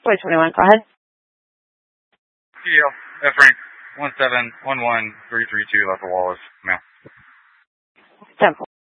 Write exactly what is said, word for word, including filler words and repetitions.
Boy twenty-one, go ahead. P L, F rank, one seven one one three three two, Lethal Wallace, male. ten